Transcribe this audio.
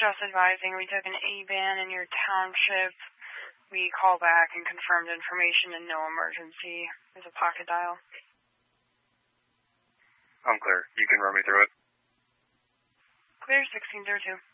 just advising we took an A-ban in your township. We call back and confirmed information and no emergency. There's a pocket dial. I'm clear. You can run me through it. Clear 1602.